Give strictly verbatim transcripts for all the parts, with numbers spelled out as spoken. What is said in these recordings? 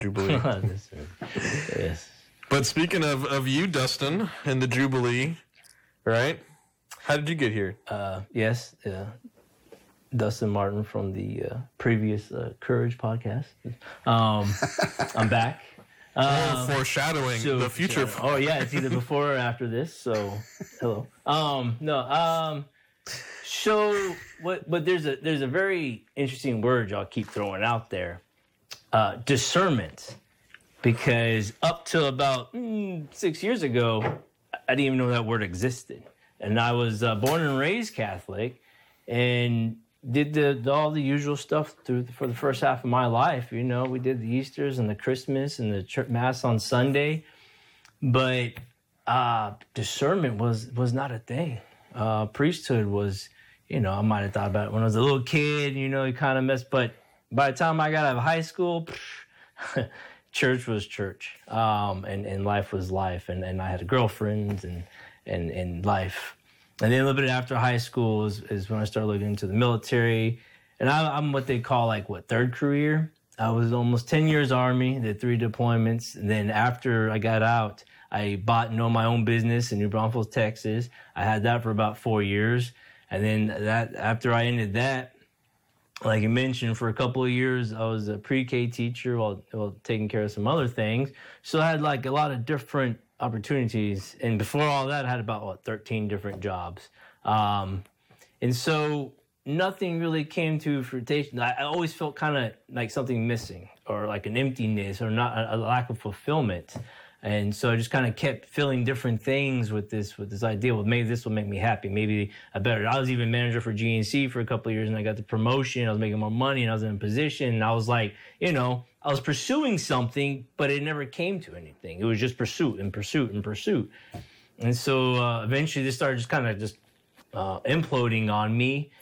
Jubilee. Yes. But speaking of, of you, Dustin, and the Jubilee, right? How did you get here? Uh, yes, uh, Dustin Martin from the uh, previous uh, Courage podcast. Um, I'm back. Oh, Um, foreshadowing so- the future. so- oh yeah, it's either before or after this. So hello. Um, no. Um, so what? But there's a there's a very interesting word y'all keep throwing out there, uh, discernment, because up till about mm, six years ago, I didn't even know that word existed, and I was uh, born and raised Catholic, and did the, the all the usual stuff through the, for the first half of my life. You know, we did the Easters and the Christmas and the church mass on Sunday, but uh, discernment was was not a thing. Uh, priesthood was, you know, I might have thought about it when I was a little kid. You know, you kind of messed. But by the time I got out of high school, church was church, um, and and life was life, and, and I had girlfriends and and and life. And then a little bit after high school is, is when I started looking into the military. And I, I'm what they call like, what, third career? I was almost ten years Army, did three deployments. And then after I got out, I bought and owned my own business in New Braunfels, Texas. I had that for about four years. And then that after I ended that, like you mentioned, for a couple of years, I was a pre-K teacher while, while taking care of some other things. So I had like a lot of different opportunities, and before all that, I had about what thirteen different jobs, um, and so nothing really came to fruition. I, I always felt kind of like something missing, or like an emptiness, or not a, a lack of fulfillment, and so I just kind of kept filling different things with this with this idea. Well, maybe this will make me happy. Maybe I better. I was even manager for G N C for a couple of years, and I got the promotion. I was making more money, and I was in a position. And I was like, you know. I was pursuing something, but it never came to anything. It was just pursuit and pursuit and pursuit. And so uh, eventually this started just kind of just uh, imploding on me.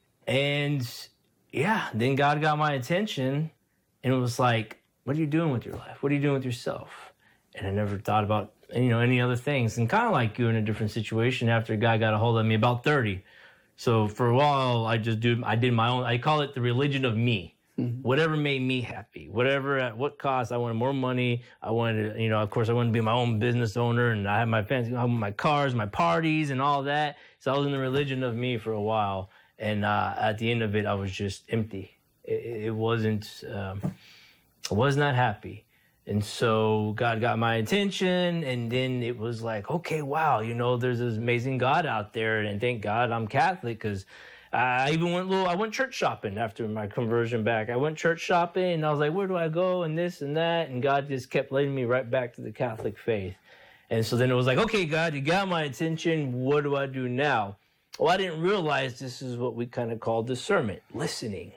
And yeah, then God got my attention, and it was like, what are you doing with your life? What are you doing with yourself? And I never thought about, you know, any other things. And kind of like you in a different situation after God got a hold of me, about thirty. So for a while, I just do, I did my own, I call it the religion of me. Mm-hmm. Whatever made me happy, whatever at what cost. I wanted more money. I wanted, you know, of course, I wanted to be my own business owner, and I had my fancy, my cars, my parties, and all that. So I was in the religion of me for a while, and uh, at the end of it, I was just empty. It, it wasn't. Um, I was not happy, and so God got my attention, and then it was like, okay, wow, you know, there's this amazing God out there, and thank God I'm Catholic, because I even went little. I went church shopping after my conversion back. I went church shopping, and I was like, "Where do I go?" And this and that, and God just kept leading me right back to the Catholic faith. And so then it was like, "Okay, God, you got my attention. What do I do now?" Well, I didn't realize this is what we kind of call discernment, listening.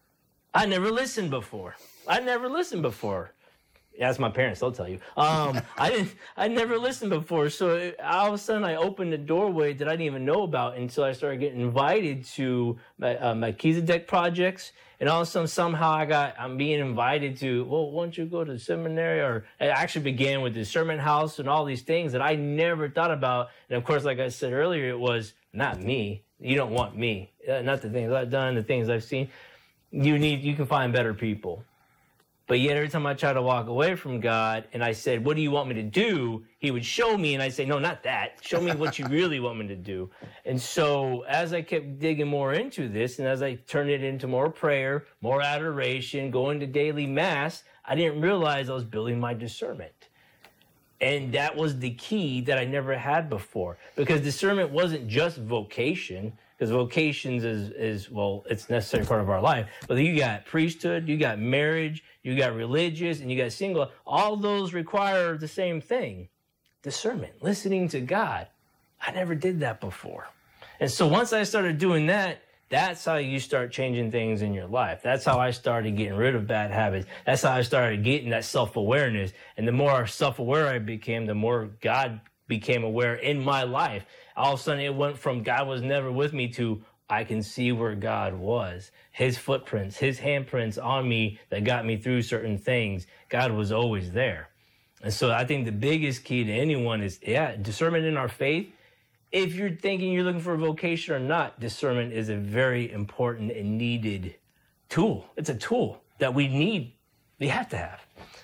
I never listened before. I never listened before. Ask my parents; they'll tell you. Um, I didn't. I never listened before, so it, all of a sudden I opened a doorway that I didn't even know about until I started getting invited to my, uh, Melchizedek projects, and all of a sudden somehow I got. I'm being invited to. Well, why don't you go to seminary? Or it actually began with the sermon house and all these things that I never thought about. And of course, like I said earlier, it was not me. You don't want me. Uh, not the things I've done, the things I've seen. You need. You can find better people. But yet every time I try to walk away from God and I said, what do you want me to do? He would show me, and I'd say, no, not that. Show me what you really want me to do. And so as I kept digging more into this, and as I turned it into more prayer, more adoration, going to daily mass, I didn't realize I was building my discernment. And that was the key that I never had before, because discernment wasn't just vocation, because vocations is, is, well, it's a necessary part of our life. But you got priesthood, you got marriage, you got religious, and you got single. All those require the same thing, discernment, listening to God. I never did that before. And so once I started doing that, that's how you start changing things in your life. That's how I started getting rid of bad habits. That's how I started getting that self-awareness. And the more self-aware I became, the more God became aware in my life. All of a sudden, it went from God was never with me to I can see where God was. His footprints, his handprints on me that got me through certain things. God was always there. And so I think the biggest key to anyone is, yeah, discernment in our faith. If you're thinking you're looking for a vocation or not, discernment is a very important and needed tool. It's a tool that we need, we have to have.